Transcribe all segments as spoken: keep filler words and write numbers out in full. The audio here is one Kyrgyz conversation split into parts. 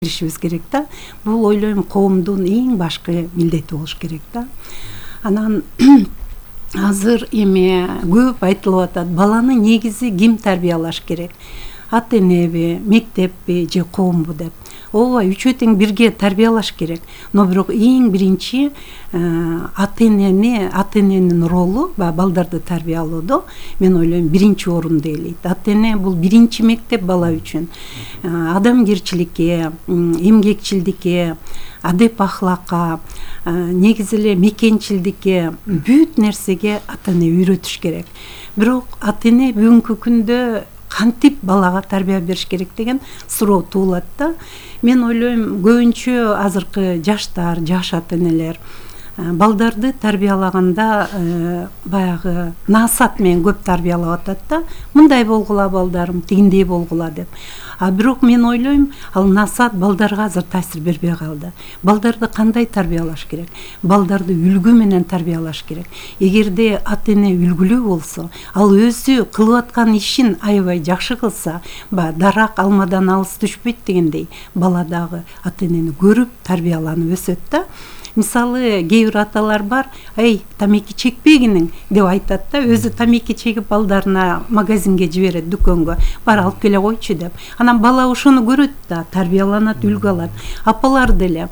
беришибиз керек да. Бул ойлойм коомдун эң башкы милдети болуш керек да. Анан азыр эме көп айтылып атат, баланы негизи ким тарбиялаш керек? Ата-энеби, мектеппи же коомбу деп. Ооба, үчөө тең бирге тарбиялаш керек. Но бирок эң биринчи ата-энени, ата-эненин ролу балдарды тарбиялоодо мен ойлойм биринчи орунду ээлейт. Ата-эне бул биринчи мектеп бала үчүн. Адамгерчиликке, эмгекчилдикке, адеп ахлакка, негизи эле мекенчилдикке, бүт нерсеге ата-эне үйрөтүш керек. Бирок ата-эне бүгүнкү күндө кантип балага тарбия бериш керек деген суроо туулат да. Мен ойлойм көбүнчө азыркы жаштар, жаш ата-энелер балдарды тарбиялаганда баягы насаат менен көп тарбиялап атат да. Мындай болгула балдарым, тигиндей болгула деп. А бирок мен ойлойм, ал насаат балдарга азыр таасир бербей калды. Балдарды кандай тарбиялаш керек? Балдарды үлгү менен тарбиялаш керек. Эгерде ата-эне үлгүлүү болсо, ал өзү кылып аткан ишин аябай жакшы кылса, ба дарак алмадан алыс түшпөйт дегендей, бала дагы ата-энени көрүп тарбияланып өсөт да. Мисалы, кээ бир аталар бар, ай, тамеки чекпегиниң деп айтат да, өзү тамеки чегип балдарына магазинге жиберет, дүкөнгө. Бар алып келе койчу деп. Анан бала ошону көрөт да, тарбияланат, үлгү алат. Апалар деле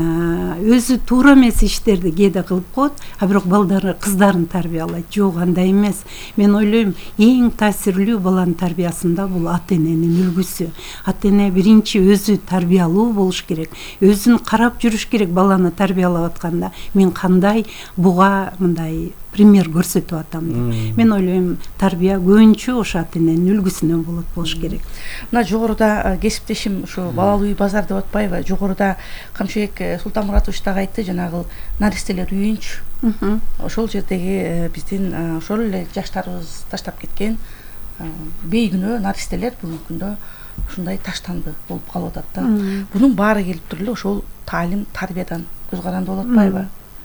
өзү туура эмес иштерди кээде кылып коет, а бирок балдары, кыздарын тарбиялайт. Жок, андай эмес. Мен ойлойм, эң таасирлүү баланын тарбиясында бул ата-эненин үлгүсү. Ата-эне биринчи өзү тарбиялуу болуш керек. Өзүн карап жүрүш керек баланы тарбия атканда, мен кандай буга мындай пример көрсөтүп атам деп. Мен ойлойм, тарбия көбүнчө ошо ата-эненин үлгүсүнөн болот болуш керек. Мына жогоруда кесиптешим ушу балалуу үй базар деп атпайбы? Жогоруда Камчыбек Султанмуратович дагы айтты, жанагы наристелер үйүнчү. Ошол жердеги биздин ошол эле жаштарыбыз таштап кеткен бейкүнөө наристелер бүгүнкү күндө ушундай таштанды болуп калып атат да. Бунун баары келип туруп эле ошол таалим, тарбиядан көз каранды болуп атпайбы?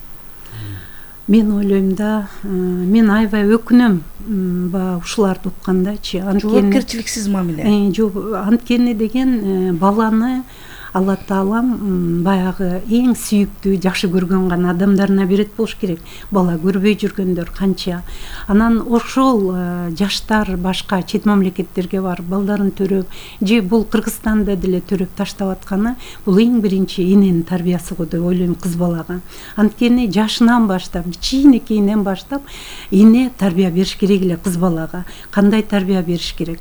Мен ойлойм да, мен аябай өкүнөм ба ушуларды уккандачы. Жоопкерчиликсиз мамиле. Жок, анткени деген баланы Алла Таалам баягы эң сүйүктүү, жакшы көргөн гана адамдарына берет болуш керек. Бала көрбөй жүргөндөр канча. Анан ошол жаштар башка чет мамлекеттерге барып балдарын төрөп, же бул Кыргызстанда деле төрөп таштап атканы, бул эң биринчи эненин тарбиясы го деп ойлойм кыз балага. Анткени жашынан баштап, кичинекейинен баштап эне тарбия бериш керек эле кыз балага. Кандай тарбия бериш керек?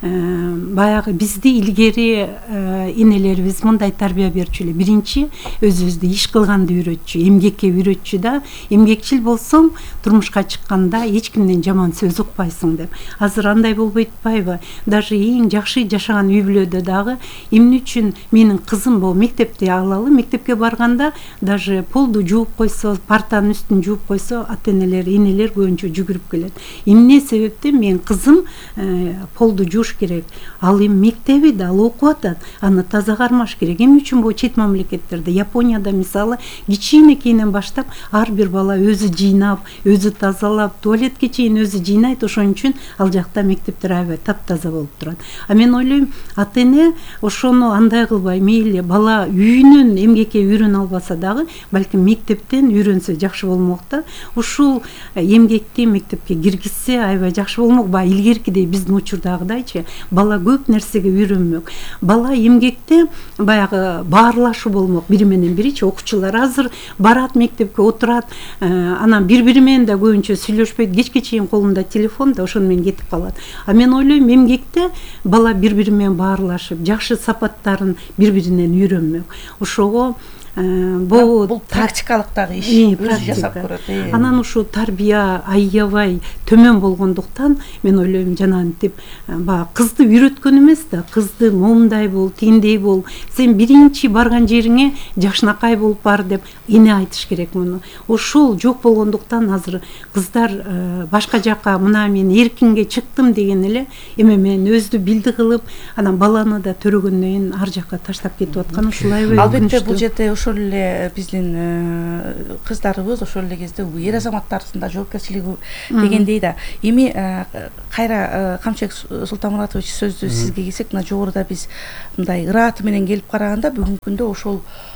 Баягы бизди илгери энелерибиз тарбия берчү эле. Биринчи өзүбүздү иш кылганды үйрөтчү, эмгекке үйрөтчү да. Эмгекчил болсоң, турмушка чыкканда эч кимден жаман сөз укпайсың деп. Азыр андай болбойт атпайбы? Даже эң жакшы жашаган үй бүлөдө дагы эмне үчүн менин кызым бул мектепте алалы, мектепке барганда даже полду жууп койсо, партанын үстүн жууп койсо, ата-энелер, энелер көбүнчө жүгүрүп келет. Эмне себептен мен кызым полду жууш керек? Ал эми мектеби да, ал окуп атат, аны таза кармаш керек. Эмне үчүн бул чет мамлекеттерде, Японияда мисалы, кичинекейинен баштап ар бир бала өзү жыйнап, өзү тазалап, туалетке чейин өзү жыйнайт, ошон үчүн ал жакта мектептер аябай таптаза болуп турат. А мен ойлойм, ата-эне ошону андай кылбай, мейли бала үйүнөн эмгекке үйрөнө албаса дагы, балким мектептен үйрөнсө жакшы болмок да. Ушул эмгекти мектепке киргизсе аябай жакшы болмок. Ба илгеркидей биздин учурдагыдайчы бала көп нерсеге үйрөнмөк. Бала эмгекте баягы баарлашуу болмок, бири менен биричи. Окуучулар азыр барат мектепке, отурат, анан бири-бири менен да көбүнчө сүйлөшпөйт, кечке чейин колунда телефон да, ошону менен кетип калат. А мен ойлойм, эмгекте бала бири-бири менен баарлашып, жакшы сапаттарын бири-биринен үйрөнмөк. Ошого бул практикалык дагы иш, өзү жасап көрөт. Анан ушу тарбия аябай төмөн болгондуктан мен ойлойм, жанагынтип баягы кызды үйрөткөн эмес да, кызды момундай бол, тигиндей бол, сен биринчи барган жериңе жакшынакай болуп бар деп эне айтыш керек муну. Ошол жок болгондуктан азыр кыздар башка жакка мына мен эркинге чыктым деген эле эме менен өзү билди кылып, анан баланы да төрөгөндөн кийин ар жакка таштап кетип аткан ушул аябай. Албетте бул жерде ошол эле биздин кыздарыбыз ошол эле кезде эр азаматтардын да жоопкерчилиги дегендей да. Эми кайра Камчыбек Султанмуратович сөздү сизге келсек, мына жогоруда биз мындай ырааты менен келип караганда бүгүнкү күндө ошол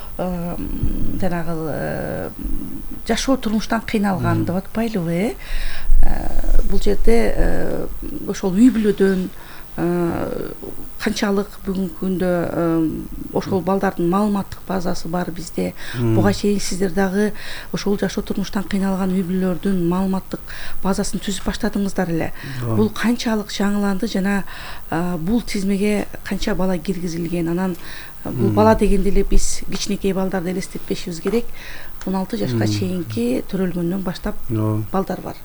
жанагы жашоо турмуштан кыйналган деп атпайлыбы, э бул жерде ошол үй бүлөдөн канчалык бүгүнкү күндө ошол балдардын маалыматтык базасы бар бизде, буга чейин сиздер дагы ошол жашоо турмуштан кыйналган үй бүлөлөрдүн маалыматтык базасын түзүп баштадыңыздар эле. Бул канчалык жаңыланды жана бул тизмеге канча бала киргизилген? Анан бул бала дегенде эле биз кичинекей балдарды элестетпешибиз керек. он алты жашка чейинки төрөлгөндөн баштап балдар бар.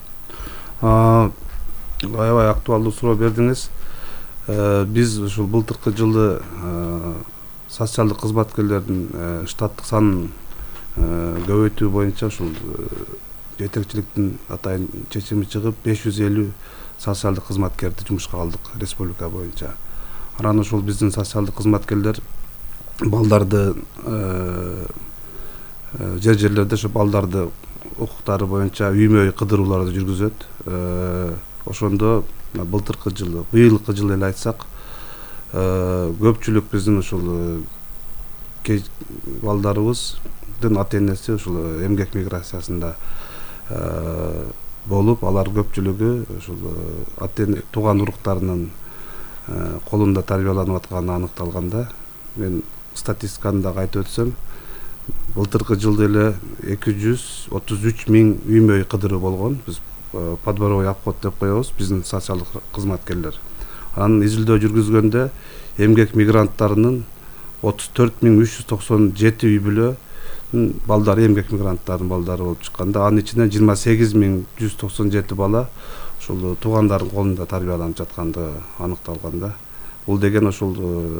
Аябай актуалдуу суроо бердиңиз. Биз ушул былтыркы жылы социалдык кызматкерлердин штаттык санын көбөйтүү боюнча ушул жетекчиликтин атайын чечими чыгып беш жүз элүү социалдык кызматкерди жумушка алдык республика боюнча. Анан ушул биздин социалдык кызматкерлер балдарды жер жерлерде ошо балдарды укуктары боюнча үймө үй кыдырууларды жүргүзөт. Ошондо былтыркы жылы, быйылкы жылы эле айтсак, көпчүлүк биздин ушул балдарыбыздын ата энеси ушул эмгек миграциясында болуп, алар көпчүлүгү ушул ата эне тууган уруктарынын колунда тарбияланып атканы аныкталганда, мен статистиканы дагы айтып өтсөм, былтыркы жылда эле эки жүз отуз үч миң үймө үй кыдыруу болгон. Биз подборовой обход деп коебуз, биздин социалдык кызматкерлер. Анан изилдөө жүргүзгөндө эмгек мигранттарынын отуз төрт миң үч жүз токсон жети үй бүлөнүн балдары эмгек мигранттардын балдары болуп чыкканда, анын ичинен жыйырма сегиз миң жүз токсон жети бала ушул туугандардын колунда тарбияланып жаткандыгы аныкталганда, бул деген ошол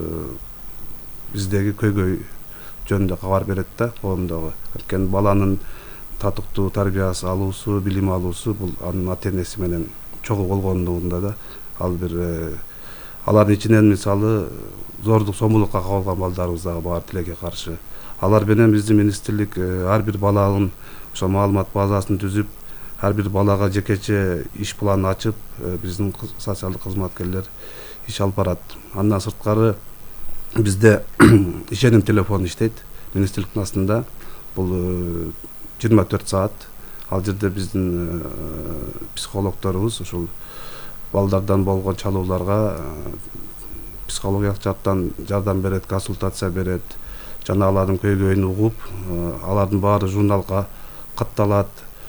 биздеги көйгөй жөнүндө кабар берет да, коомдогу. Анткени баланын татыктуу тарбиясы алуусу, билим алуусу бул анын ата энеси менен чогуу болгондугунда да ал бир алардын ичинен мисалы зордук сомбулукка кабылган балдарыбыз дагы бар тилекке каршы. Алар менен биздин министрлик ар бир баланын ошо маалымат базасын түзүп, ар бир балага жекече иш планын ачып, биздин социалдык кызматкерлер иш алып барат. Андан сырткары бизде ишеним телефону иштейт министрликтин астында. Бул жыйырма төрт саат. Ал жерде биздин психологдорубуз ушул балдардан болгон чалууларга психологиялык жактан жардам берет, консультация берет, жана алардын көйгөйүн угуп, алардын баары журналга катталат,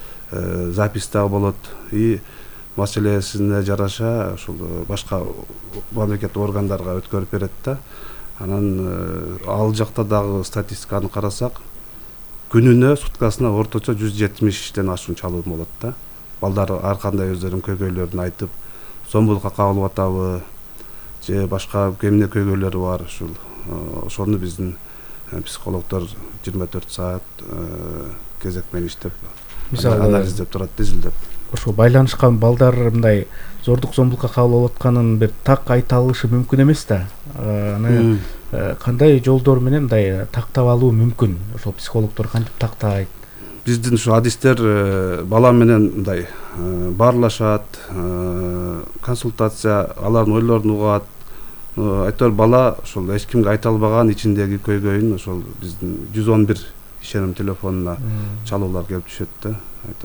запись дагы болот. И маселесине жараша ушул башка мамлекет органдарга өткөрүп берет да. Анан ал жакта дагы статистиканы карасак, күнүнө суткасына орточо жүз жетимиштен ашуун чалуу болот да. Балдар ар кандай өздөрүнүн көйгөйлөрүн айтып, сомбулукка кабылып атабы же башка эмне көйгөйлөрү бар, ушул ошону биздин психологдор жыйырма төрт саат кезек менен иштеп, анализдеп турат, изилдеп. Ошо байланышкан балдар мындай зордук зомбулукка кабыл болуп атканын бир так айта алышы мүмкүн эмес да. Аны кандай жолдор менен мындай тактап алуу мүмкүн? Ошол психологдор кантип тактайт? Биздин ушу адистер бала менен мындай баарлашат, консультация, алардын ойлорун угат. Айтор бала ошол эч кимге айта албаган ичиндеги көйгөйүн ошол биздин жүз он бир ишеним телефонуна чалуулар келип түшөт да.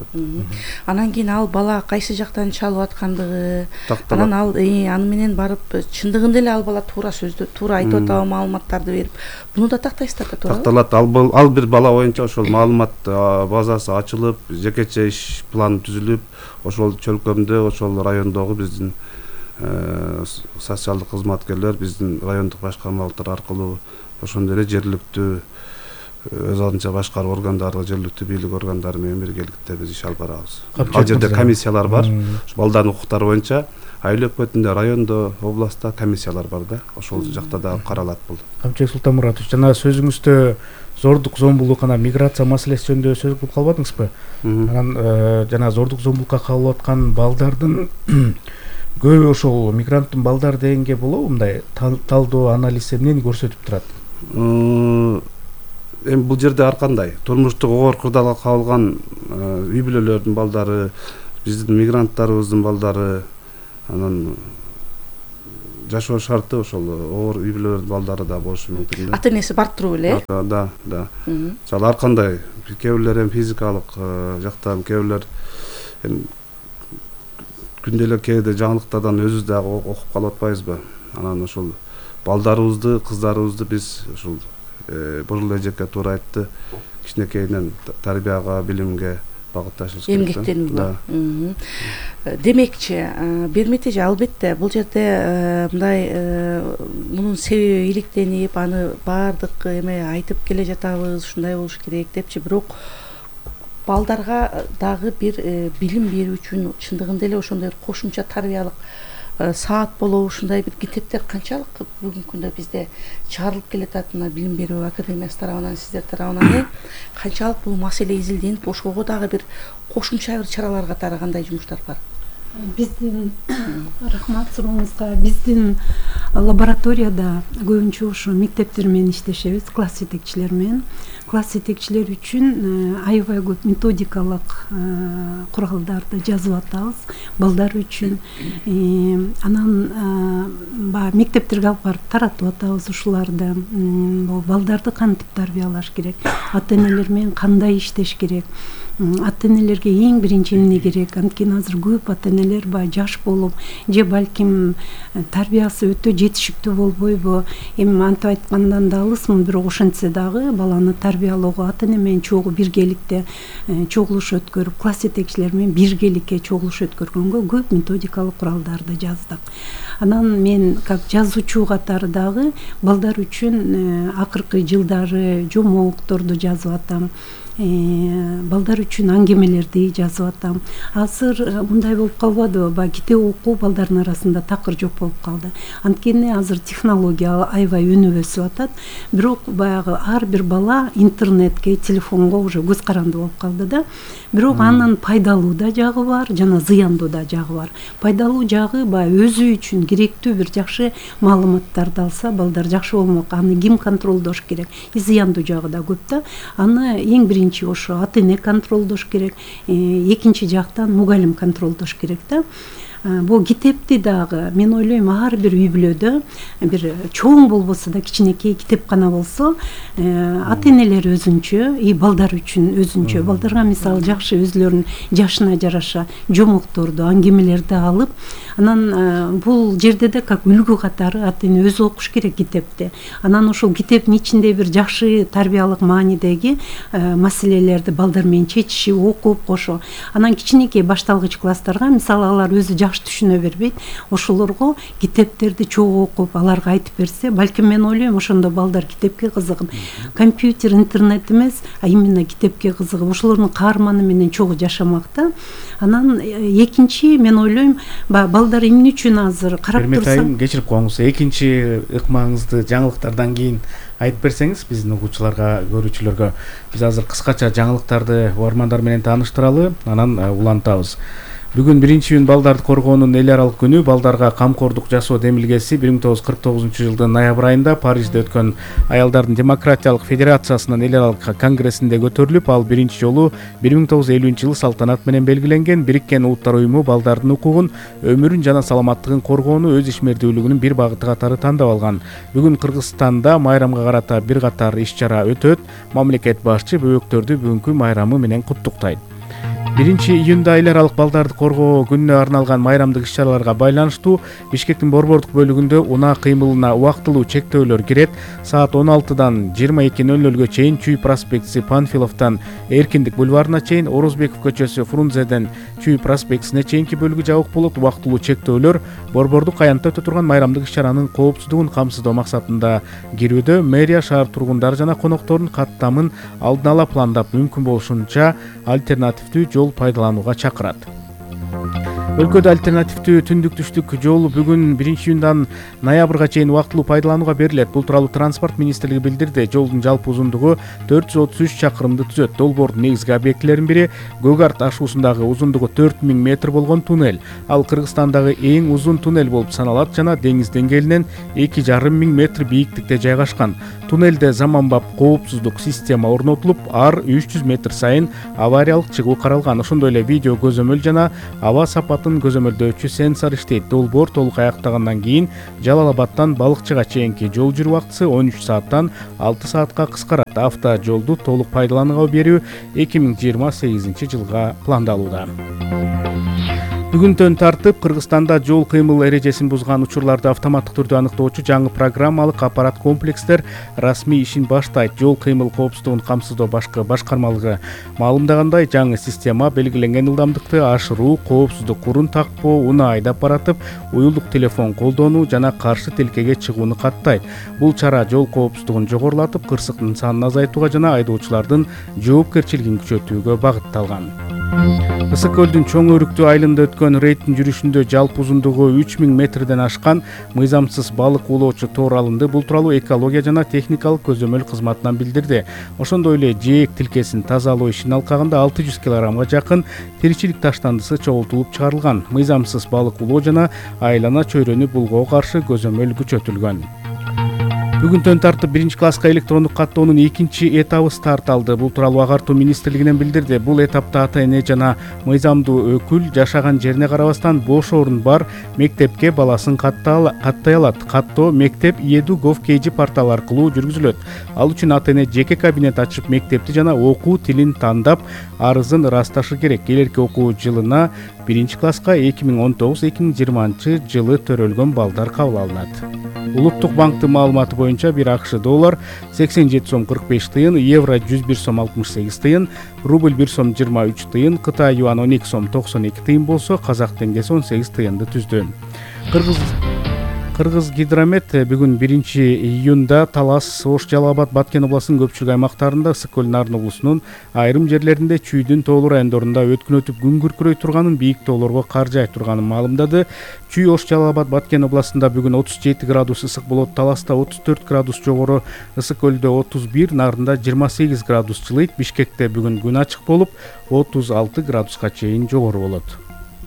Анан кийин ал бала кайсы жактан чалып аткандыгы, анан ал аны менен барып чындыгында эле ал бала туура сөздү, туура айтып атабы, маалыматтарды берип, буну да тактайсыздар да, туура? Такталат. Ал ал бир бала боюнча ошол маалымат базасы ачылып, жекече иш планы түзүлүп, ошол чөлкөмдө, ошол райондогу биздин социалдык кызматкерлер, биздин райондук башкармалыктар аркылуу ошондой эле жергиликтүү өз алдынча башкаруу органдары, жергиликтүү бийлик органдары менен биргеликте биз иш алып барабыз. Ал жерде комиссиялар бар. Балдардын укуктары боюнча айыл өкмөтүндө, райондо, областта комиссиялар бар да. Ошол жакта да каралат бул. Камчыбек Султанмуратович, жана сөзүңүздө зордук зомбулук, анан миграция маселеси жөнүндө сөз кылып калбадыңызбы? Анан жана зордук зомбулукка кабылып аткан балдардын көбү ошол мигранттын балдары дегенге болобу мындай талдоо, анализ эмнени көрсөтүп турат? Эми бул жерде ар кандай турмуштук оор кырдаалга кабылган үй бүлөлөрдүн балдары, биздин мигранттарыбыздын балдары, анан жашоо шарты ошол оор үй бүлөлөрдүн балдары да болушу мүмкүн да. Ата энеси бар туруп эле. Да, да. Мисалы ар кандай кээ бирлер эми физикалык жактан, кээ бирлер эми күнделик кээде жаңылыктардан өзүбүз дагы окуп калып атпайбызбы? Анан ошол балдарыбызды, кыздарыбызды биз ушул Бурул эжекке туура айтты, кичинекейинен тарбияга, билимге багытташыбыз керек. Эмгектенүү. Демекчи, бермете же албетте бул жерде мындай мунун себеби иликтенип, аны баардык эме айтып келе жатабыз, ушундай болуш керек депчи, бирок балдарга дагы бир билим берүү үчүн чындыгында эле ошондой кошумча тарбиялык саат болобу, ушундай бир китептер канчалык бүгүнкү күндө бизде чыгарылып келатат, мына билим берүү академиясы тарабынан, сиздер тарабынан канчалык бул маселе изилденип, ошого дагы бир кошумча бир чаралар катары кандай жумуштар бар? Биздин рахмат сурооңузга. Биздин лабораторияда көбүнчө ошо мектептер менен иштешебиз, класс жетекчилер менен. Класс жетекчилер үчүн аябай көп методикалык куралдарды жазып атабыз балдар үчүн. Анан баягы мектептерге алып барып таратып атабыз ушуларды. Балдарды кантип тарбиялаш керек, ата энелер менен кандай иштеш керек, ата энелерге эң биринчи эмне керек? Анткени азыр көп ата энелер баягы жаш болуп, же балким тарбиясы өтө жетишиктүү болбойбу? Эми антип айткандан да алысмын, бирок ошентсе дагы баланы тарбиялоого ата эне менен чогуу биргеликте чогулуш өткөрүп, класс жетекчилер менен биргеликке чогулуш өткөргөнгө көп методикалык куралдарды жаздык. Анан мен как жазуучу катары дагы балдар үчүн акыркы жылдары жомокторду жазып атам. Балдар үчүн аңгемелерди жазып атам. Азыр мындай болуп калбадыбы? Баягы китеп окуу балдардын арасында такыр жок болуп калды. Анткени азыр технология аябай өнүп өсүп атат. Бирок баягы ар бир бала интернетке, телефонго уже көз каранды болуп калды да. Бирок анын пайдалуу да жагы бар, жана зыяндуу да жагы бар. Пайдалуу жагы баягы өзү үчүн керектүү бир жакшы маалыматтарды алса, балдар жакшы болмок. Аны ким контролдош керек? Зыяндуу жагы да көп да. Аны эң биринчи ошо ата эне контролдош керек, экинчи жактан мугалим контролдош керек да. Бул китепти дагы мен ойлойм ар бир үй бүлөдө бир чоң болбосо да кичинекей китепкана болсо, ата энелер өзүнчө, и балдар үчүн өзүнчө, балдарга мисалы жакшы өзүлөрүнүн жашына жараша жомокторду, аңгемелерди алып, анан бул жерде да как үлгү катары ата эне өзү окуш керек китепти. Анан ошол китептин ичинде бир жакшы тарбиялык маанидеги маселелерди балдар менен чечиши, окуп кошо. Анан кичинекей башталгыч класстарга мисалы алар өзү жакшы түшүнө бербейт, ошолорго китептерди чогуу окуп, аларга айтып берсе, балким мен ойлойм ошондо балдар китепке кызыгып, компьютер, интернет эмес, а именно китепке кызыгып, ошолордун каарманы менен чогуу жашамак да. Анан экинчи мен ойлойм, балдар эмне үчүн азыр карап турса, Берметайым, кечирип коюңуз, экинчи ыкмаңызды жаңылыктардан кийин айтып берсеңиз биздин угуучуларга, көрүүчүлөргө. Биз азыр кыскача жаңылыктарды угармандар менен тааныштыралы, анан улантабыз. Бүгүн биринчи июнь балдарды коргоонун эл аралык күнү. Балдарга камкордук жасоо демилгеси бир миң тогуз жүз кырк тогузунчу жылдын ноябрь айында Парижде өткөн Аялдардын демократиялык федерациясынын эл аралык конгрессинде көтөрүлүп, ал биринчи жолу бир миң тогуз жүз элүүнчү жылы салтанат менен белгиленген. Бириккен Улуттар уюму балдардын укугун, өмүрүн жана саламаттыгын коргоону өз ишмердүүлүгүнүн бир багыты катары тандап алган. Бүгүн Кыргызстанда майрамга карата бир катар иш-чара өтөт. Мамлекет башчы бөбөктөрдү бүгүнкү майрамы менен куттуктайт. биринчи июнда эл аралык балдарды коргоо күнүнө арналган майрамдык иш-чараларга байланыштуу Бишкектин борбордук бөлүгүндө унаа кыймылына убактылуу чектөөлөр кирет. Саат он алтыдан жыйырма эки ноль нолго чейин Чүй проспектиси Панфиловдон Эркиндик бульварына чейин, Орозбеков көчөсү Фрунзеден Чүй проспектисине чейинки бөлүгү жабык болот. Убактылуу чектөөлөр борбордук аянтта өтө турган майрамдык иш-чаранын коопсуздугун камсыздоо максатында кирүүдө. Мэрия шаар тургундары жана коноктордун каттамын алдын ала пландап, мүмкүн болушунча альтернативдүү жол пайдаланууга чакырат. Өлкөдө альтернативдүү түндүк түштүк жол бүгүн биринчи июндан ноябрга чейин убактылуу пайдаланууга берилет. Бул тууралуу Транспорт министрлиги билдирди. Жолдун жалпы узундугу төрт жүз отуз үч чакырымды түзөт. Долбоордун негизги объектилеринин бири Гөгарт ашуусундагы узундугу төрт миң метр болгон туннель. Ал Кыргызстандагы эң узун туннель болуп саналат жана деңиз деңгээлинен эки жарым миң метр бийиктикте жайгашкан. Туннелде заманбап коопсуздук система орнотулуп, ар үч жүз метр сайын авариялык чыгуу каралган. Ошондой эле видео көзөмөл жана аба сапатын көзөмөлдөөчү сенсор иштейт. Долбоор толук аяктагандан кийин Жалал Абадтан Балыкчыга чейинки жол жүрүү убактысы он үч сааттан алты саатка кыскарат. Автожолду толук пайдаланууга берүү эки миң жыйырма сегизинчи жылга пландалууда. Бүгүнтөн тартып Кыргызстанда жол кыймыл эрежесин бузган учурларды автоматтык түрдө аныктоочу жаңы программалык аппарат комплекстер расмий ишин баштайт. Жол кыймыл коопсуздугун камсыздоо башкы башкармалыгы маалымдагандай, жаңы система белгиленген ылдамдыкты ашыруу, коопсуздук урун такпоо, унаа айдап баратып, уюлдук телефон колдонуу жана каршы тилкеге чыгууну каттайт. Бул чара жол коопсуздугун жогорулатып, кырсыктын санын азайтууга жана айдоочулардын жоопкерчилигин күчөтүүгө багытталган. Ысык көлдүн Чоң Өрүктүү айылында өткөн рейдтин жүрүшүндө жалпы узундугу үч миң метрден ашкан мыйзамсыз балык улоочу тоор алынды. Бул тууралуу экология жана техникалык көзөмөл кызматынан билдирди. Ошондой эле жээк тилкесин тазалоо ишинин алкагында алты жүз килограммга жакын тиричилик таштандысы чогултулуп чыгарылган. Мыйзамсыз балык улоо жана айлана чөйрөнү булгоого каршы көзөмөл күчөтүлгөн. Бүгүнтөн тартып биринчи класска электрондук каттоонун экинчи этабы старт алды. Бул тууралуу Агартуу министрлигинен билдирди. Бул этапта ата-эне жана мыйзамдуу өкүл жашаган жерине карабастан бош орун бар мектепке баласын каттай алат. Каттоо мектеп Edu Gov кей джи порталы аркылуу жүргүзүлөт. Ал үчүн ата-эне жеке кабинет ачып, мектепти жана окуу тилин тандап, арызын ырасташы керек. Келерки окуу жылына биринчи класска эки миң он тогуз эки миң жыйырманчы жылы төрөлгөн балдар кабыл алынат. Улуттук банктын маалыматы боюнча бир АКШ доллар сексен жети сом кырк беш тыйын, евро жүз бир сом алтымыш сегиз тыйын, рубль бир сом жыйырма үч тыйын, Кытай юан он эки сом токсон эки тыйын болсо, казак теңгеси он сегиз тыйынды түздү. Кыргыз Кыргыз гидромет бүгүн биринчи июнда Талас, Ош, Жалал Абад, Баткен областынын көпчүлүк аймактарында, Ысык көл Нарын облусунун айрым жерлеринде чүйдүн тоолуу райондорунда өткүн өтүп күн күркүрөй турганын, бийик тоолорго кар жаай турганын маалымдады. Чүй, Ош, Жалал Абад, Баткен областында бүгүн отуз жети градус ысык болот, Таласта отуз төрт градус жогору, Ысык көлдө отуз бир, Нарында жыйырма сегиз градус жылыйт. Бишкекте бүгүн күн ачык болуп, отуз алты градуска чейин жогору болот.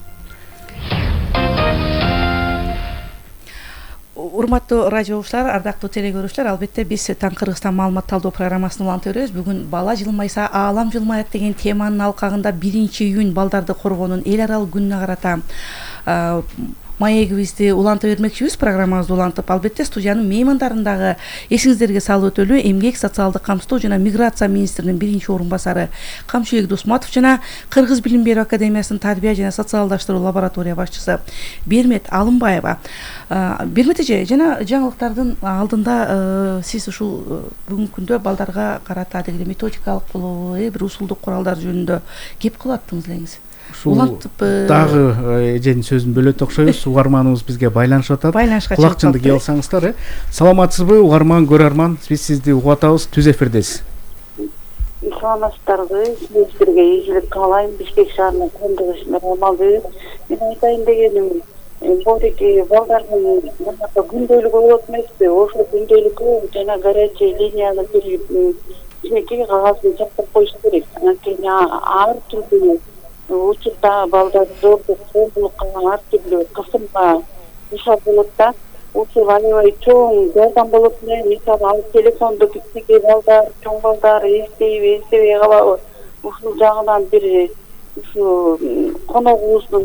Урматтуу радио угуучулар, ардактуу теле көрүүчүлөр, албетте биз Таң Кыргызстан маалымат талдоо программасын улантып беребиз. Бүгүн бала жылмайса аалам жылмаят деген теманын алкагында биринчи июнь балдарды коргоонун эл аралык күнүнө карата маегибизди улантып бермекчибиз. Программабызды улантып, албетте студиянын меймандарын дагы эсиңиздерге салып өтөлү. Эмгек, социалдык камсыздоо жана миграция министринин биринчи орун басары Камчыбек Дусматов жана Кыргыз билим берүү академиясынын тарбия жана социалдаштыруу лаборатория башчысы Бермет Алымбаева. Бермет эже, жана жаңылыктардын алдында сиз ушул бүгүнкү күндө балдарга карата деги методикалык болобу, бир усулдук куралдар жөнүндө кеп кылаттыңыз элеңиз. Ушул дагы эженин сөзүн бөлөт окшойбуз. Угарманыбыз бизге байланышып атат. Байланышка чыгып калачынды кие алсаңыздар, э. Саламатсызбы, угарман, көрөрман? Биз сизди угуп атабыз, түз эфирдесиз. Саламатсыздарбы, сиздерге ийгилик каалайм. Бишкек шаарынын коомдук ишмер Амалбек. Мен айтайын дегеним, богдеги балдардын күндөлүгү болот эмеспи? Ошол күндөлүккө жана горячий линияны бир кичинекей кагазды чаптап коюш керек. Анткени ар түрдүү учурда балдар зордук, коомдулукка ар түрдүү кысымга душар болот да. Ушул аябай чоң жардам болот эле. Мисалы, ал телефонду кичинекей балдар, чоң балдар эстейби, эстебей калабы. Ушул жагынан бир ушу коногубуздун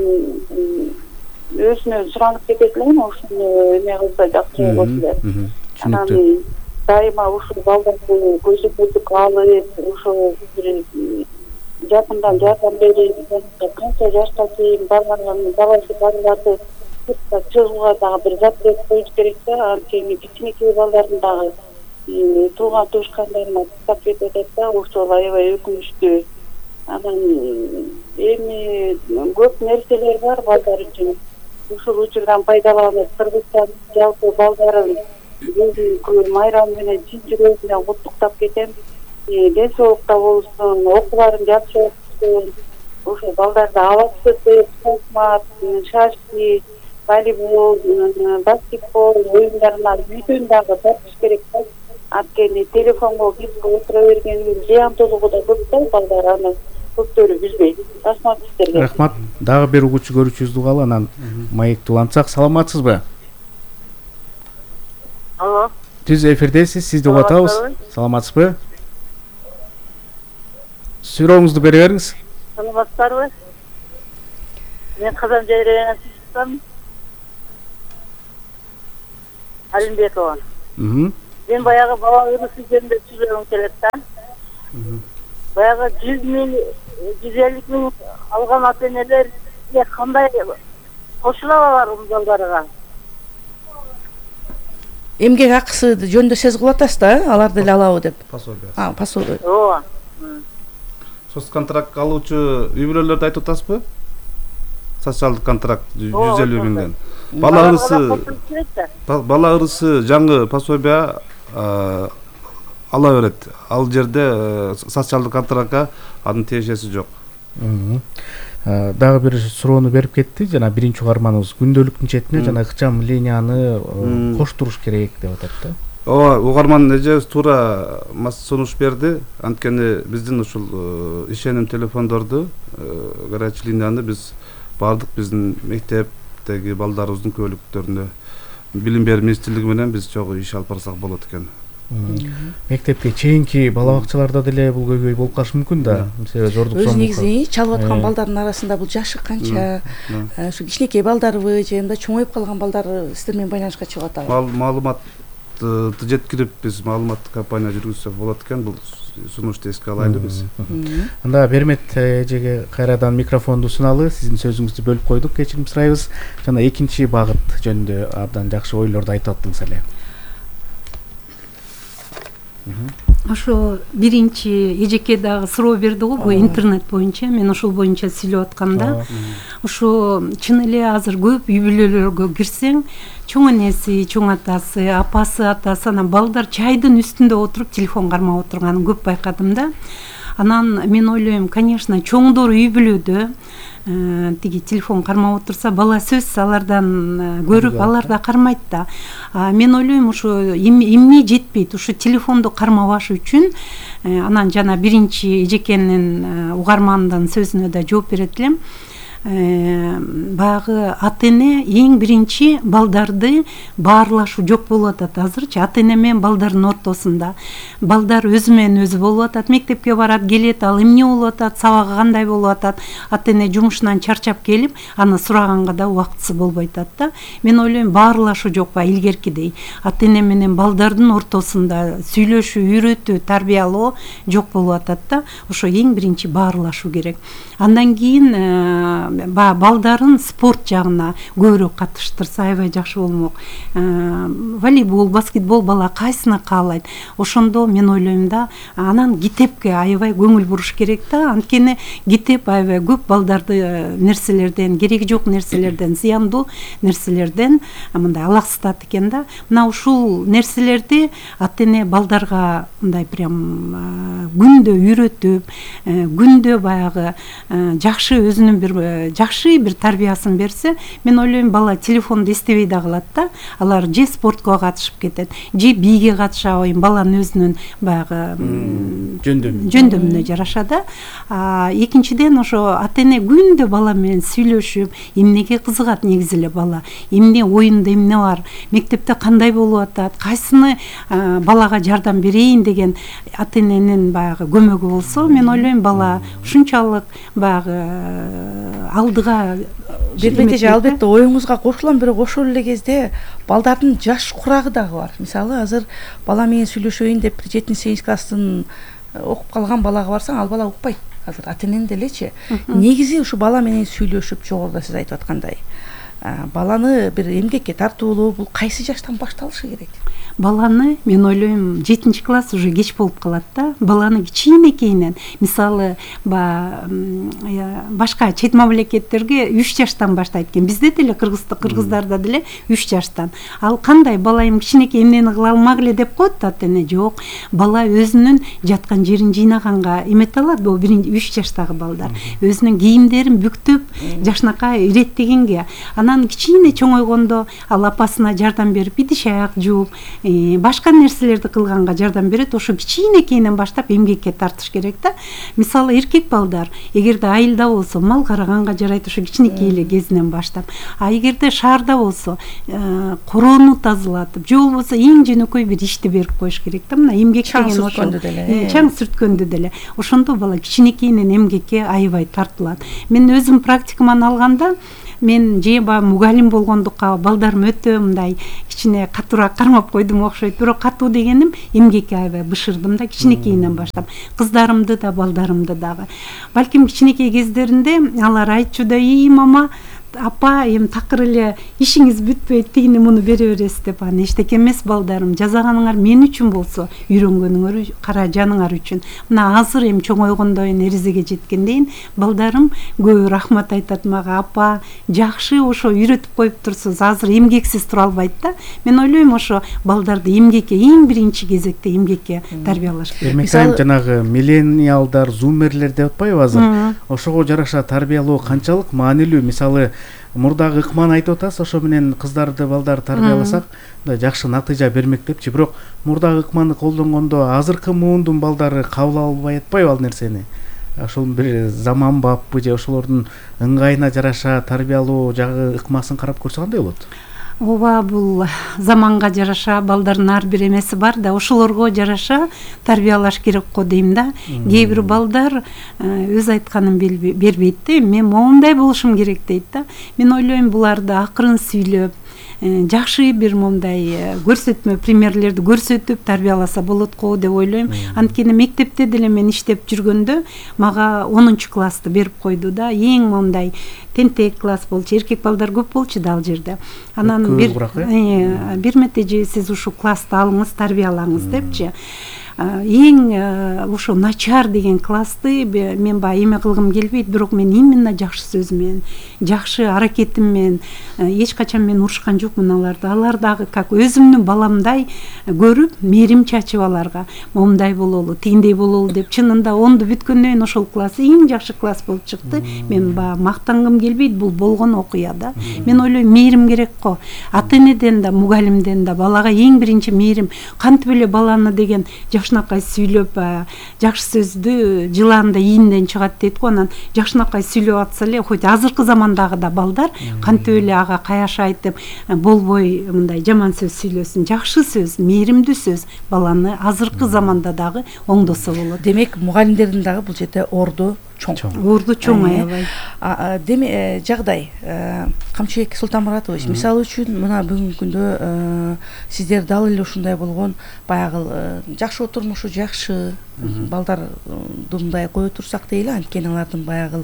өзүнө суранып кетет элем. Ушуну эме кылса жакшы болот эле. Анан дайыма ушул балдарды көзөмөлдүк алып, ошол бир жакындан жардам берип, канча жашка чейин барганын баласы барларды чыгууга дагы бир запрет коюш керек да. Анткени кичинекей балдардын дагы тууган туушкандарына тастап кетип атат да. Ошол аябай өкүнүчтүү. Анан эми көп нерселер бар балдар үчүн. Ушул учурдан пайдаланып, Кыргызстан жалпы балдарын бүгүнкү майрам менен чын жүрөгүмөн куттуктап кетем. Ден соолукта болсун, окууларын жакшы окусун. Ошо балдарды алаксытып, шахмат, шашки, волейбол, баскетбол оюндарына үйдөн дагы тартыш керек да. Анткени телефонго кесип отура бергенин зыяндуулугу да көп да, балдар аны көптөрү билбейт. Рахмат сиздерге. Рахмат. Дагы бир угуучу көрүүчүбүздү угалы, анан маекти улантсак. Саламатсызбы? Алло. түз эфирдесиз, сизди угуп атабыз. Саламатсызбы? Сурооңузду бере бериңиз. Саламатсыздарбы? Мен Казан жайрагынан чыксам. Алимбекова. Мм. Мен баягы бала ырысы жөнүндө сүйлөгүм келет да. Баягы жүз миң, жүз элүү миң алган ата-энелерге кандай кошула алар балдарга? Эмгек акысы жөнүндө сөз кылып атасыз да, алар деле алабы деп. Пособие. А, пособие. Ооба. Соц контракт алуучу үй бүлөлөрдү айтып атасызбы? Социалдык контракт жүз элүү миңден. Бала ырысы бала ырысы жаңы пособие ала берет. Ал жерде социалдык контрактка анын тиешеси жок. Дагы бир суроону берип кетти. Жана биринчи угарманыбыз күндөлүктүн четине жана ыкчам линияны коштуруш керек деп атат да. Ооба, угарман эжебиз туура сунуш берди. Анткени биздин ушул ишеним телефондорду, горячий линияны биз бардык биздин мектептеги балдарыбыздын көбөлүктөрүнө билим берүү министрлиги менен биз чогуу иш алып барсак болот экен. Мектепке чейинки бала бакчаларда деле бул көйгөй болуп калышы мүмкүн да. Себеби зордук Өз негизи чалып аткан балдардын арасында бул жашы канча, ушу кичинекей балдарбы, же мындай чоңоюп калган балдар сиздер менен байланышка чыгып атабы? Маалыматты жеткирип биз маалыматтык кампания жүргүзсөк болот экен. Бул сунушту эске алайлы биз. Анда Бермет эжеге кайрадан микрофонду суналып, сиздин сөзүңүздү бөлүп койдук, кечирим сурайбыз. Жана экинчи багыт жөнүндө абдан жакшы ойлорду айтып аттыңыз эле. Ошо биринчи эжеке дагы суроо берди го, бул интернет боюнча. Мен ошол боюнча сүйлөп атканда, ошо чын эле азыр көп үй бүлөлөргө кирсең, чоң энеси, чоң атасы, апасы, атасы, анан балдар чайдын үстүндө отуруп телефон кармап отурганын көп байкадым да. Анан мен ойлойм, конечно, чоңдор үй бүлөдө тиги телефон кармап отурса, бала сөзсүз алардан көрүп, алар да кармайт да. Мен ойлойм, ошо эмне жетпейт, ошо телефонду кармабаш үчүн. Анан жана биринчи эжекенин угармандын сөзүнө да жооп берет элем. Багы ата-эне эң биринчи балдарды баарлашуу жок болуп атат азырчы. Ата-эне менен балдардын ортосунда. Балдар өзү менен өзү болуп атат, мектепке барат, келет, ал эмне болуп атат, сабагы кандай болуп атат. Ата-эне жумушунан чарчап келип, аны сураганга да убактысы болбой атат да. Мен ойлойм, баарлашуу жок ба илгеркидей. Ата-эне менен балдардын ортосунда сүйлөшүү, үйрөтүү, тарбиялоо жок болуп атат да. Ошо эң биринчи баарлашуу керек. Андан кийин балдарын спорт жагына көбүрөөк катыштырса аябай жакшы болмок. Волейбол, баскетбол бала кайсыны каалайт. Ошондо мен ойлойм да, анан китепке аябай көңүл буруш керек да. Анткени китеп аябай көп балдарды нерселерден, кереги жок нерселерден, зыяндуу нерселерден мындай алаксытат экен да. Мына ушул нерселерди ата-эне балдарга мындай прям күндө үйрөтүп, күндө баягы жакшы өзүнүн бир жакшы бир тарбиясын берсе, мен ойлойм, бала телефонду эстебей да калат да. Алар же спортко катышып кетет, же бийге катыша койм, баланын өзүнүн баягы жөндөмүнө жараша да. Экинчиден ошо ата-эне күндө бала менен сүйлөшүп, эмнеге кызыгат негизи эле бала, эмне оюнда эмне бар, мектепте кандай болуп атат, кайсыны балага жардам берейин деген ата-эненин баягы көмөгү болсо, мен ойлойм, бала ушунчалык баягы алдыга Бермет эже, албетте оюңузга кошулам, бирок ошол эле кезде балдардын жаш курагы дагы бар. Мисалы, азыр бала менен сүйлөшөйүн деп жетинчи сегизинчи класстын окуп калган балага барсаң, ал бала укпайт. Азыр ата-эненин делечи. Негизи ушу бала менен сүйлөшүп, жогоруда сиз айтып аткандай, баланы бир эмгекке тартуулоо, бул кайсы жаштан башталышы керек? Баланы, мен ойлойм, жетинчи класс уже кеч болуп калат да. Баланы кичинекейинен, мисалы, башка чет мамлекеттерге үч жаштан баштайт экен. Бизде деле кыргыздарда деле үч жаштан. Ал кандай бала эми кичинекей эмнени кыла алмак эле деп коет да ата-эне. Жок, бала өзүнүн жаткан жерин жыйнаганга эмете алат. Бул үч жаштагы балдар өзүнүн кийимдерин бүктөп, жашынакай иреттегенге, анан кичине чоңойгондо ал апасына жардам берип, идиш аяк жууп, башка нерселерди кылганга жардам берет. Ошо кичинекейинен баштап эмгекке тартыш керек да. Мисалы эркек балдар эгерде айылда болсо мал караганга жарайт ошо кичинекей эле кезинен баштап. А эгерде шаарда болсо короону тазалатып, же болбосо эң жөнөкөй бир ишти берип коюш керек да. Мына эмгек деген ошо чаң сүрткөндө деле. Ошондо бала кичинекейинен эмгекке аябай тартылат. Мен өзүм практикаман алганда мен же баягы мугалим болгондукка балдарым өтө мындай кичине катуураак кармап койдум окшойт. Бирок катуу дегеним эмгекке аябай бышырдым да кичинекейинен баштап. Кыздарымды да балдарымды дагы. Балким кичинекей кездеринде алар айтчу да: "И мама, апа, эми такыр эле ишиңиз бүтпөйт, тигини муну бере бересиз" деп. Аны эчтеке эмес балдарым, жазаганыңар мен үчүн болсо, үйрөнгөнүңөр кара жаныңар үчүн. Мына азыр эми чоңойгондойн, эрезеге жеткендейин балдарым көп рахмат айтат мага: "Апа, жакшы ошо үйрөтүп коюп турсуз, азыр эмгексиз тура албайт да". Мен ойлойм ошо балдарды эмгекке, эң биринчи кезекте эмгекке тарбиялаш керек. Мисалы жанагы миллениалдар, зумерлер деп атпайбы азыр? Ошого жараша тарбиялоо канчалык маанилүү? Мисалы мурдагы ыкманы айтып атасыз, ошо менен кыздарды, балдарды тарбияласак жакшы натыйжа бермек депчи. Бирок мурдагы ыкманы колдонгондо азыркы муундун балдары кабыл албай атпайбы ал нерсени? Ошол бир заманбаппы же ошолордун ыңгайына жараша тарбиялоо жагы ыкмасын карап көрсө кандай болот? Ооба, бул заманга жараша балдардын ар бир эмеси бар да, ошолорго жараша тарбиялаш керек го дейм да. Кээ бир балдар өз айтканын бербейт да, мен моундай болушум керек дейт да. Мен ойлойм буларды акырын сүйлөп, жакшы бир момундай көрсөтмө примерлерди көрсөтүп тарбияласа болот го деп ойлойм. Анткени мектепте деле мен иштеп жүргөндө мага онунчу классты берип койду да. Эң момундай тентек класс болчу, эркек балдар көп болчу да ал жерде. Анан бир бир метеже сиз ушул классты алыңыз, тарбиялаңыз депчи. Эң ошо начар деген классты мен баягы эме кылгым келбейт, бирок мен именно жакшы сөз менен, жакшы аракетим менен, эч качан мен урушкан жокмун аларды. Алар дагы как өзүмдүн баламдай көрүп, мээрим чачып аларга момундай бололу, тигиндей бололу деп. Чынында онду бүткөндөн кийин ошол класс эң жакшы класс болуп чыкты. Мен баягы мактангым келбейт, бул болгон окуя да. Мен ойлойм, мээрим керек го. Ата-энеден да, мугалимден да балага эң биринчи мээрим. Кантип эле баланы деген жакшынакай сүйлөп, жакшы сөздү жылаанда ийинден чыгат дейт го. Анан жакшынакай сүйлөп атса эле, хоть азыркы замандагы да балдар кантип эле ага каяш айтып, болбой мындай жаман сөз сүйлөсүн. Жакшы сөз, мээримдүү сөз баланы азыркы заманда дагы оңдосо болот. Демек, мугалимдердин дагы бул жерде орду чоң. Орду чоң аябай. Деме жагдай, Камчыбек Султанмуратович, мисалы үчүн мына бүгүнкү күндө сиздер дал эле ушундай болгон баягы жакшы турмушу жакшы балдарды мындай кое турсак дейли, анткени алардын баягы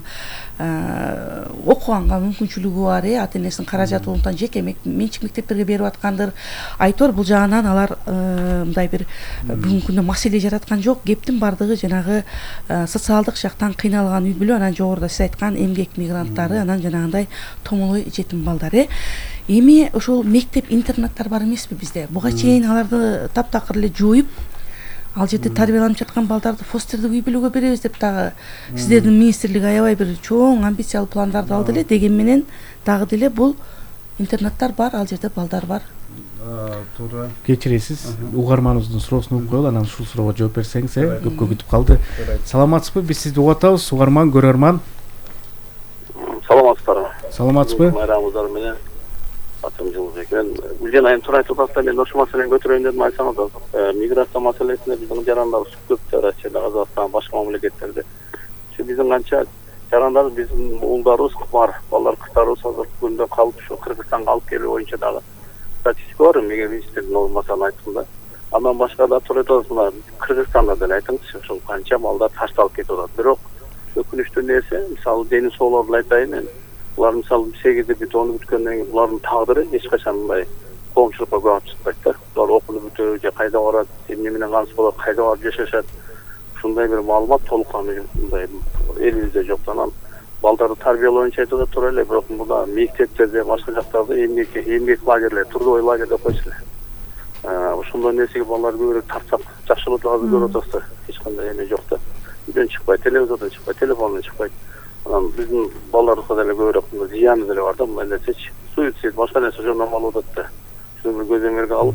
окуганга мүмкүнчүлүгү бар, ата-энесинин каражаты болуптан жеке менчик мектептерге берип аткандыр. Айтор бул жагынан алар мындай бир бүгүнкү күндө маселе жараткан жок. Кептин бардыгы жанагы социалдык жактан кыйналган үй бүлө, анан жогоруда сиз айткан эмгек мигранттары, анан жанагындай томолой жетим балдар. Эми ошол мектеп интернаттар бар эмеспи бизде? Буга чейин аларды таптакыр эле жоюп, ал жерде тарбияланып жаткан балдарды фостердик үй бүлөгө беребиз деп дагы сиздердин министрлик аябай бир чоң амбициялуу пландарды алды эле. Деген менен дагы деле бул интернаттар бар, ал жерде балдар бар. Туура. Кечиресиз, угарманыбыздын суроосун угуп коелу, анан ушул суроого жооп берсеңиз, көпкө күтүп калды. Саламатсызбы? Биз сизди угуп атабыз, угарман, көрөрман. Саламатсыздарбы? Саламатсызбы? Майрамыңыздар менен. Атым Жылбек. Мен Гүлжан айым туура айтып атат, мен ошол маселени көтөрөйүн дедим, айтсаңыз да. Миграция маселесинде биздин жарандарыбыз көп, Россияда, Казакстан, башка мамлекеттерде. Биздин канча жарандар, биздин уулдарыбыз бар, балдар, кыздарыбыз азыркы күндө калып, ушу Кыргызстанга алып келүү боюнча дагы статистика бар, мега министрдин орунбасары айтканда. Андан башка да туура айтасыз, мына Кыргызстанда деле айтыңызчы, ошол канча балдар ташталып кетип атат. Бирок өкүнүчтүү нерсе, мисалы дени соолорду айтайын мен, булар мисалы сегизде бүтүп оны бүткөндөн кийин булардын тагдыры эч качан мындай коомчулукка көп алып чыкпайт да. Булар окууну бүтөбү же кайда барат, эмне менен кансыз болот, кайда барып жашашат, ушундай бир маалымат толукканды мындай элибизде жок. Анан балдарды тарбиялоону айтып атат туура эле, бирок мында мектептерде, башка жактарда эмгек эмгек лагерлер, трудовой лагерь деп койчу эле. Ошондой нерсеге балдар көбүрөөк тартсак жакшы болот. Азыр көрүп атасыздар, эч кандай эме жок да. Үйдөн чыкпайт, телевизордон чыкпайт, телефондон чыкпайт. Анан биздин балдарыбызга деле көбүрөөк зыяны деле бар да, мындай нерсечи. Суицид, башка нерсе жөнөм алып атат да. Шуну бир көзөмөлгө алып,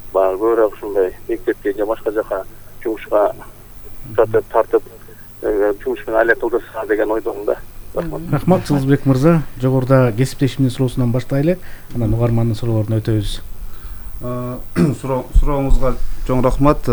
баягы көбүрөөк ушундай мектепке же башка жака жумушка сатып тартып жумуш менен алек кылдырса деген ойдомун да. Рахмат Жылызбек мырза. Жогоруда кесиптешимдин суроосунан баштайлы, анан угармандын суроолорун өтөбүз. Сурооңузга чоң рахмат.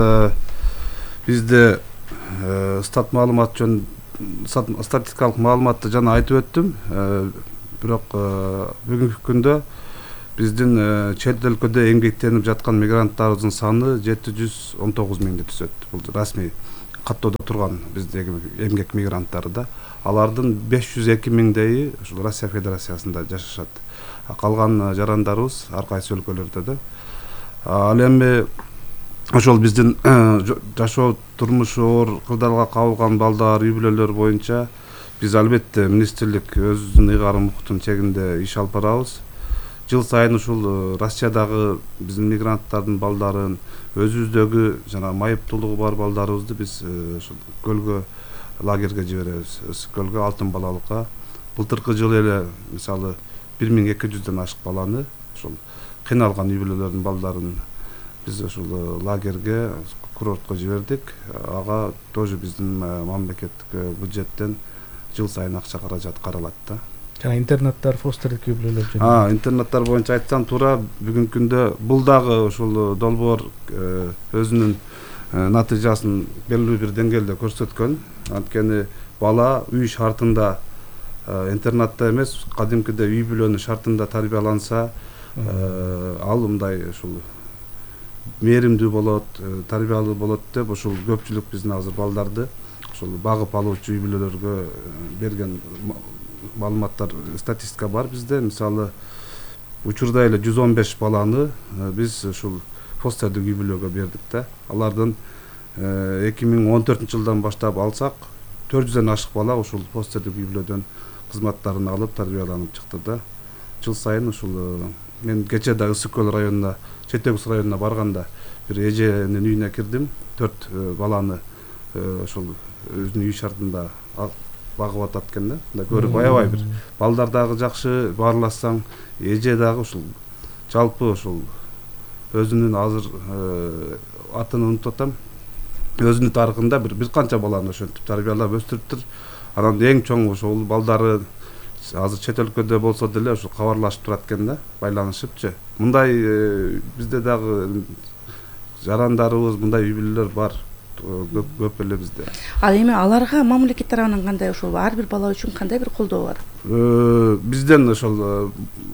Бизде стат маалымат жөн статистикалык маалыматты жана айтып өттүм. Бирок бүгүнкү күндө биздин чет өлкөдө эмгектенип жаткан мигранттарыбыздын саны жети жүз он тогуз миңди түзөт. Бул расмий каттоодо турган биздеги эмгек мигранттары да. Алардын беш жүз эки миңдейи ушул Россия Федерациясында жашашат. Калган жарандарыбыз ар кайсы өлкөлөрдө да. Ал эми ошол биздин жашоо турмушу оор кырдаалга кабылган балдар, үй бүлөлөр боюнча биз албетте министрлик өзүнүн ыйгарым укуктун чегинде иш алып барабыз. Жыл сайын ушул Россиядагы биздин мигранттардын балдарын, өзүбүздөгү жана майыптуулугу бар балдарыбызды биз ушул көлгө, лагерге жиберебиз. Көлгө, Алтын балалыкка. Былтыркы жылы эле мисалы бир миң эки жүздөн ашык баланы ушул кыйналган үй бүлөлөрдүн балдарын биз ушул лагерге, курортко жибердик. Ага тоже биздин мамлекеттик бюджеттен жыл сайын акча каражат каралат да. Жана интернаттар, фостердик үй бүлөлөр жөнүндө. А, интернаттар боюнча айтсам туура бүгүнкү күндө бул дагы ушул долбоор өзүнүн натыйжасын белгилүү бир деңгээлде көрсөткөн. Анткени бала үй шартында, интернатта эмес, кадимкиде үй бүлөнүн шартында тарбияланса, ал мындай ушул мээримдүү болот, тарбиялуу болот деп ушул көпчүлүк биздин азыр балдарды ушул багып алуучу үй бүлөлөргө берген маалыматтар, статистика бар бизде. Мисалы учурда эле жүз он беш баланы биз ушул фостердик үй бүлөгө бердик да. Алардын эки миң он төртүнчү жылдан баштап алсак, төрт жүздөн ашык бала ушул фостердик үй бүлөдөн кызматтарын алып тарбияланып чыкты да. Жыл сайын ушул мен кечээ да Ысык көл районуна, Чет Өгүз районуна барганда бир эженин үйүнө кирдим. төрт баланы ошол өзүнүн үй шартында багып атат экен да. Мындай көрүп аябай бир балдар дагы жакшы, баарласаң, эже дагы ушул жалпы ушул өзүнүн азыр атын унутуп атам. Өзүнүн тарыхында бир бир канча баланы ошентип тарбиялап өстүрүптүр. Анан эң чоң ошол балдары азыр чет өлкөдө болсо деле ошо кабарлашып турат экен да, байланышыпчы. Мындай бизде дагы жарандарыбыз, мындай үй бүлөлөр бар. Көп көп эле бизде. Ал эми аларга мамлекет тарабынан кандай ошол ар бир бала үчүн кандай бир колдоо бар? Бизден ошол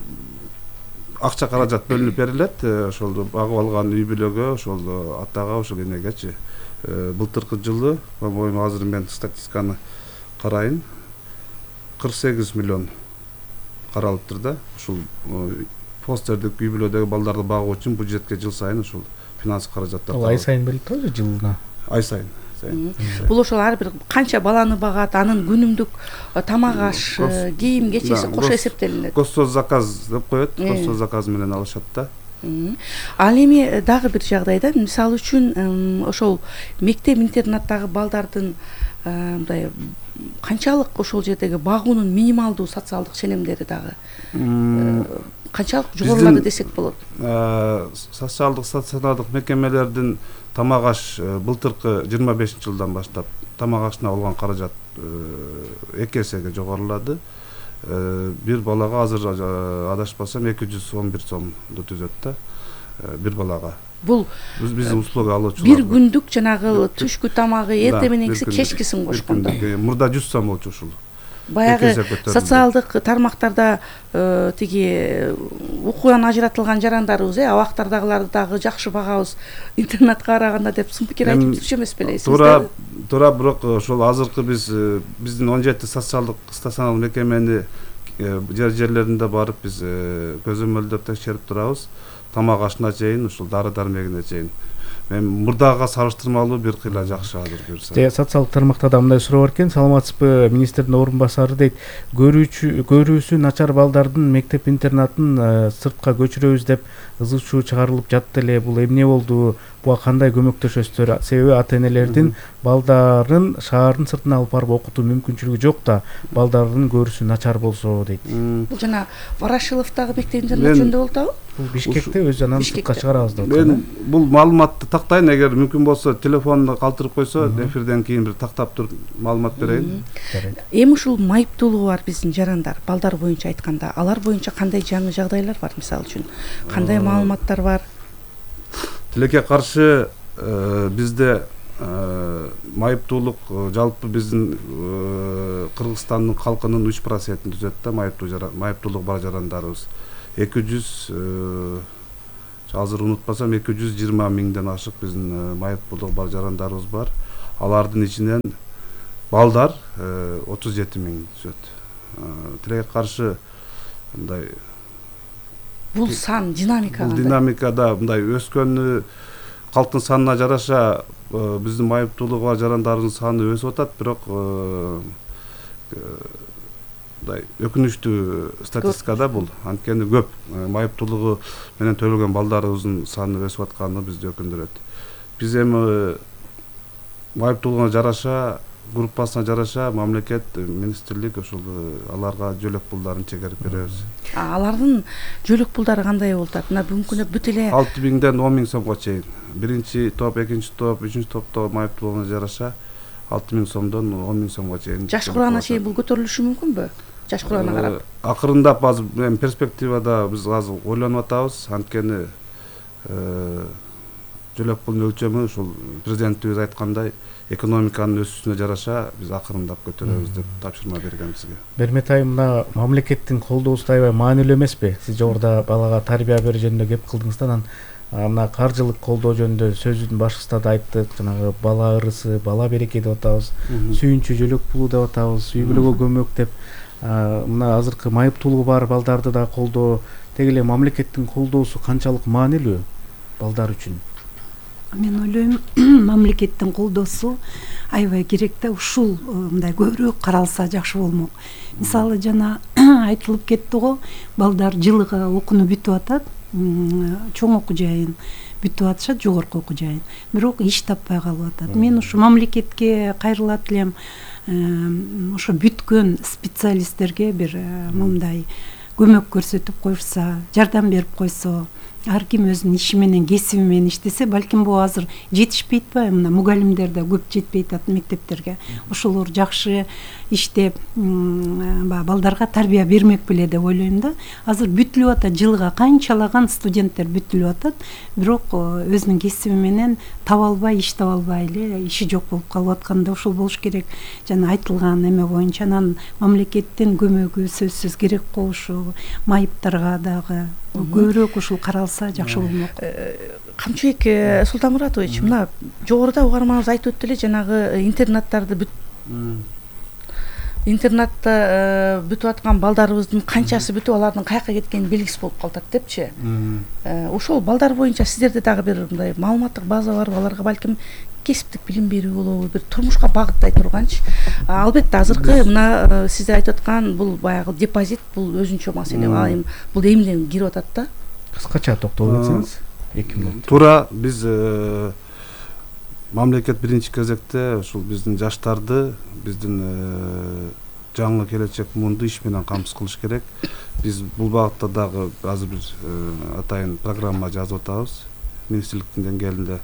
акча каражат бөлүнүп берилет. Ошол багып алган үй бүлөгө, ошол атага, ошол энегечи. Былтыркы жылы, по-моему, азыр мен статистиканы карайын, кырк сегиз миллион каралыптыр да. Ушул фостердик үй бүлөдөгү балдарды багуу үчүн бюджетке жыл сайын ушул финанс каражаттар. Ай сайын берилет же жылына? Ай сайын. Бул ошол ар бир канча баланы багат, анын күнүмдүк тамак аш, кийим кечеси кошо эсептелинет. Госзаказ деп коет, госзаказ менен алышат да. Ал эми дагы бир жагдайда, мисалы үчүн ошол мектеп интернаттагы балдардын мындай канчалык ошол жердеги багуунун минималдуу социалдык ченемдери дагы канчалык жогорулады десек болот? Социалдык стационардык мекемелердин тамак аш былтыркы жыйырма бешинчи жылдан баштап тамак ашына болгон каражат эки эсеге жогорулады. Бир балага азыр адашпасам эки жүз он бир сомду түзөт да, бир балага. Бул биздин услуга алуучулар. Бир күндүк жанагы түшкү тамагы, эрте мененкиси, кечкисин кошкондо. Мурда жүз сом болчу ушул. Баягы социалдык тармактарда тиги укуган ажыратылган жарандарыбыз, абактардагыларды дагы жакшы багабыз интернатка караганда деп сын пикир айтып жүрчү эмес белесиз? Туура, туура, бирок ошол азыркы биз биздин он жети социалдык стационар мекемени жер жерлеринде барып биз көзөмөлдөп текшерип турабыз. Тамак ашына чейин, ушул дары дармегине чейин. Мен мурдага салыштырмалуу бир кыйла жакшы азыр көрсөм. Же социалдык тармактарда мындай суроо бар экен. Саламатсызбы, министрдин орун басары дейт, көрүүчү көрүүсү начар балдардын мектеп интернатын сыртка көчүрөбүз деп ызы чуу чыгарылып жатты эле. Бул эмне болду? Буга кандай көмөктөшөсүздөр? Себеби ата-энелердин балдарын шаардын сыртына алып барып окутуу мүмкүнчүлүгү жок да, балдардын көрүүсү начар болсо дейт. Бул жана Ворошиловдагы мектеп интернат жөнүндө болду. Бул Бишкекте өз жанынан сыртка чыгарабыз деп мен бул маалыматты тактайын, эгер мүмкүн болсо телефонду калтырып койсо эфирден кийин бир тактап туруп маалымат берейин. Эми ушул майыптуулугу бар биздин жарандар, балдар боюнча айтканда, алар боюнча кандай жаңы жагдайлар бар, мисалы үчүн кандай маалыматтар бар? Тилекке каршы бизде майыптуулук жалпы биздин Кыргызстандын калкынын үч процентин түзөт да, майыптуулук бар жарандарыбыз. эки жүз азыр унутпасам эки жүз жыйырма миңден ашык биздин майыптуулук бар жарандарыбыз бар. Алардын ичинен балдар отуз жети миң түзөт. Тилекке каршы мындай бул сан динамика бул динамикада мындай өскөнү калктын санына жараша биздин майыптуулугу бар жарандардын саны өсүп атат, бирок мындай өкүнүчтүү статистикада бул анткени көп майыптуулугу менен төлөгөн балдарыбыздын саны өсүп атканы бизди өкүндүрөт. Биз эми майыптуулугуна жараша, группасына жараша мамлекет, министрлик ошол аларга жөлөк пулдарын чегерип беребиз. Алардын жөлөк пулдары кандай болуп атат? Мына бүгүнкү күндө бүт эле алты миңден он миң сомго чейин. Биринчи топ, экинчи топ, үчүнчү топто майыптуулугуна жараша алты миң сомдон он миң сомго чейин. Жаш курагына чейин бул көтөрүлүшү мүмкүнбү? Жаш курагына карап. Акырындап азыр эми перспективада биз азыр ойлонуп атабыз. Анткени жөлөк пулдун өлчөмү ушул президентибиз айткандай экономиканын өсүшүнө жараша биз акырындап көтөрөбүз деп тапшырма берген бизге. Бермет айым, мына мамлекеттин колдоосу аябай маанилүү эмеспи? Сиз жогоруда балага тарбия берүү жөнүндө кеп кылдыңыз да, анан мына каржылык колдоо жөнүндө сөзүн башыбызда да айттык, жанагы бала ырысы, бала береке деп атабыз, сүйүнчү жөлөк пулу деп атабыз, үй бүлөгө көмөк деп. Мына азыркы майыптуулугу бар балдарды да колдоо, теги эле мамлекеттин колдоосу канчалык маанилүү балдар үчүн? Мен ойлойм, мамлекеттин колдоосу аябай керек да, ушул мындай көбүрөөк каралса жакшы болмок. Мисалы жана айтылып кетти го, балдар жылыга окууну бүтүп атат, чоң окуу жайын бүтүп атышат, жогорку окуу жайын. Бирок иш таппай калып атат. Мен ушу мамлекетке кайрылат элем, ошо бүткөн специалисттерге бир мындай көмөк көрсөтүп койса, жардам берип койсо, ар ким өзүнүн иши менен, кесиби менен иштесе, балким бул азыр жетишпейт ба? Мына мугалимдер да көп жетпей атат мектептерге. Ошолор жакшы иштеп, балдарга тарбия бермек беле деп ойлойм да. Азыр бүтүлүп атат, жылга канчалаган студенттер бүтүлүп атат, бирок өзүнүн кесиби менен таба албай, иш таба албай эле иши жок болуп калып атканда, ошол болуш керек. Жана айтылган эме боюнча анан мамлекеттин көмөгү сөзсүз керек го, ушу майыптарга дагы көбүрөөк ушул каралса жакшы болмок. Камчыбек Султанмуратович, мына жогоруда угарманыбыз айтып өттү эле, жанагы интернаттарды бүт интернатта бүтүп аткан балдарыбыздын канчасы бүтүп, алардын каяка кеткени белгисиз болуп калат депчи. Ошол балдар боюнча сиздерде дагы бир мындай маалыматтык база барбы? Аларга балким кесиптик билим берүү болобу, бир турмушка багыттай турганчы. Албетте азыркы мына сиздер айтып аткан бул баягы депозит, бул өзүнчө маселе. Айым бул эмнеден кирип атат да? Кыскача токтолуп кетсеңиз. эки мүнөт. Туура, биз мамлекет биринчи кезекте ушул биздин жаштарды, биздин жаңы келечек муунду иш менен камсыз кылыш керек. Биз бул багытта дагы азыр бир атайын программа жазып атабыз министрликтин деңгээлинде.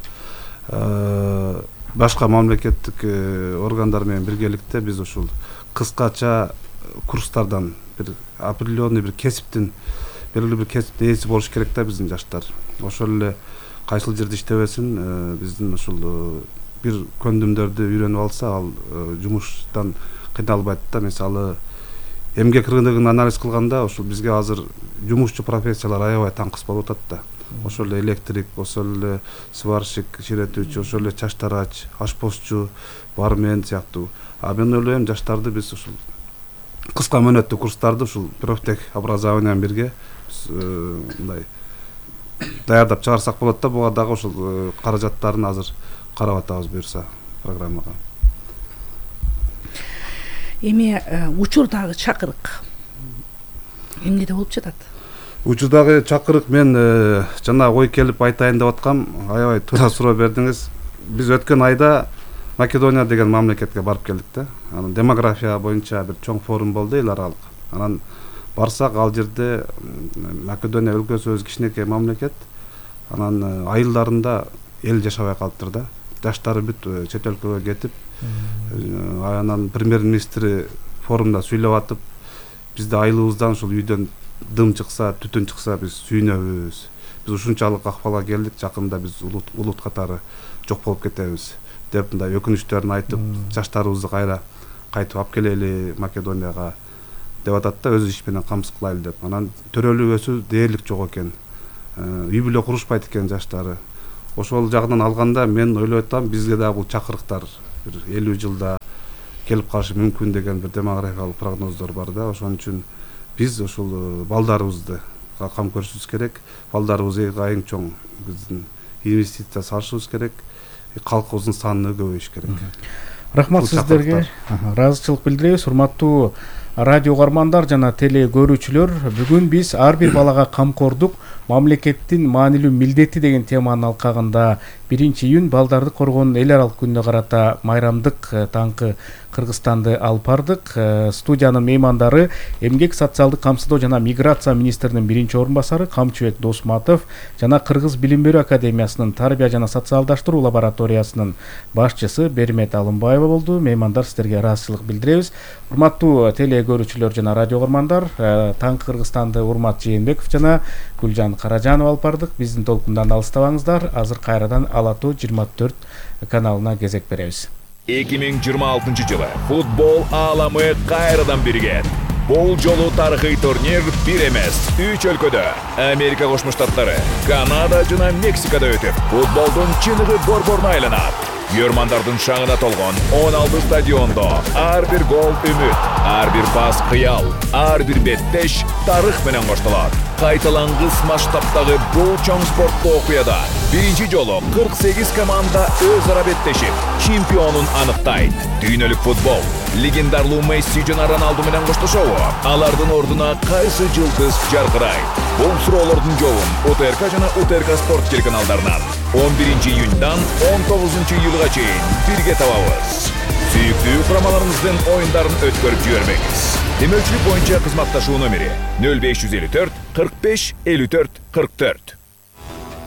Башка мамлекеттик органдар менен биргеликте биз ушул кыскача курстардан бир определенный бир кесиптин, белгилүү бир кесиптин ээси болуш керек да биздин жаштар. Ошол эле кайсыл жерде иштебесин, биздин ушул бир көндүмдөрдү үйрөнүп алса, ал жумуштан кыйналбайт да. Мисалы, эмгек рыногун анализ кылганда, ушул бизге азыр жумушчу профессиялар аябай таңкыс болуп атат да. Ошол эле электрик, ошол эле сварщик, чиретүүчү, ошол эле чач тарач, ашпозчу, бармен сыяктуу. А мен ойлойм, жаштарды биз ушул кыска мөөнөттүү курстарды ушул профтех образование менен бирге мындай даярдап чыгарсак болот да. Буга дагы ушул каражаттарын азыр карап атабыз буюрса программага. Эми учурдагы чакырык эмнеде болуп жатат? Учурдагы чакырык, мен жана ой келип айтайын деп аткам, аябай туура суроо бердиңиз. Биз өткөн айда Македония деген мамлекетке барып келдик да. Анан демография боюнча бир чоң форум болду эл аралык. Анан барсак ал жерде Македония өлкөсү өзү кичинекей мамлекет. Анан айылдарында эл жашабай калыптыр да. Жаштары бүт чет өлкөгө кетип, анан премьер-министри форумда сүйлөп атып, бизде айылыбыздан ушул үйдөн дым чыкса, түтүн чыкса биз сүйүнөбүз. Биз ушунчалык акыбалга келдик, жакында биз улут улут катары жок болуп кетебиз деп мындай өкүнүчтөрүн айтып, жаштарыбызды кайра кайтып алып келели Македонияга деп атат да, өз иш менен камсыз кылайлы деп. Анан төрөлүүгөсү дээрлик жок экен. Үй бүлө курушпайт экен жаштары. Ошол жагынан алганда мен ойлоп атам, бизге да бул чакырыктар бир элүү жылда келип калышы мүмкүн деген бир демографиялык прогноздор бар да. Ошон үчүн биз ушул балдарыбызды кам көрүшүбүз керек. Балдарыбызга эң чоң биздин инвестиция салышыбыз керек. Калкыбыздын санын көбөйүш керек. Рахмат сиздерге. Ыраазычылык билдиребиз. Урматтуу радио угармандар жана теле көрүүчүлөр, бүгүн биз ар бир балага камкордук мамлекеттин маанилүү милдети деген теманын алкагында биринчи июнь балдарды коргоонун эл аралык күнүнө карата майрамдык таңкы Кыргызстанды алып бардык. Студиянын меймандары Эмгек социалдык камсыздоо жана миграция министринин биринчи орун басары Камчыбек Досматов жана Кыргыз билим берүү академиясынын тарбия жана социалдаштыруу лабораториясынын башчысы Бермет Алымбаева болду. Меймандар, сиздерге ыраазычылык билдиребиз. Урматтуу теле көрүүчүлөр жана радио угармандар, таңкы Кыргызстанды Урмат Жээнбеков жана Гүлжан Каражанова алып бардык. Биздин толкундан алыстабаңыздар. Азыр кайрадан Ала тоо жыйырма төрт каналына кезек беребиз. эки миң жыйырма алтынчы жылы футбол ааламы кайрадан биригет. Бул жолу тарыхый турнир бир эмес, үч өлкөдө, Америка Кошмо Штаттары, Канада жана Мексикада өтүп, футболдун чыныгы борборуна айланат. Көрмандардын шаңына толгон он алты стадиондо ар бир гол үмүт, ар бир пас кыял, ар бир беттеш тарых менен коштолот. Кайталангыс масштабтагы бул чоң спорттуу окуяда биринчи жолу кырк сегиз команда өз ара беттешип, чемпионун аныктайт. Дүйнөлүк футбол легендарлуу Месси жана Роналду менен коштошобу? Алардын ордуна кайсы жылдыз жаркырайт? Бул суроолордун жообун УТРК жана УТРК спорт телеканалдарынан он биринчи июньдан он тогузунчу июлга чейин бирге табабыз. Сүйүктүү курамаларыбыздын оюндарын өткөрүп жибербеңиз. Демөчүлүк боюнча кызматташуу номери нөл беш жүз элүү төрт кырк беш элүү төрт кырк төрт.